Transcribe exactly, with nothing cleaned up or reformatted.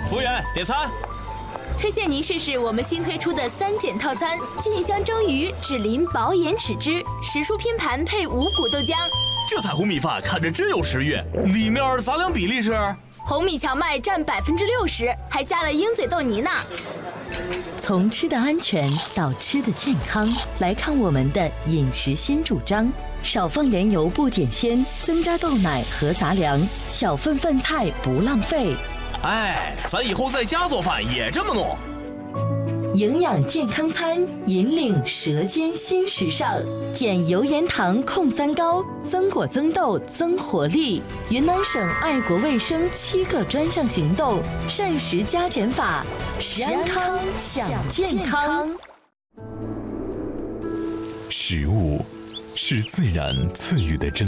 服务员，点餐。 推荐您试试我们新推出的三件套餐：菌香蒸鱼、脂淋薄盐豉汁、时蔬拼盘配五谷豆浆。 这彩虹米饭看着真有食欲，里面杂粮比例是？ 红米荞麦占百分之六十，还加了鹰嘴豆泥呢。 从吃的安全到吃的健康，来看我们的饮食新主张：少放盐油不减鲜，增加豆奶和杂粮，小份饭菜不浪费。 哎，咱以后在家做饭也这么弄。 营养健康餐，引领舌尖新时尚，减油盐糖控三高，增果增豆增活力。云南省爱国卫生七个专项行动，膳食加减法，食安康享健康。 食物是自然赐予的珍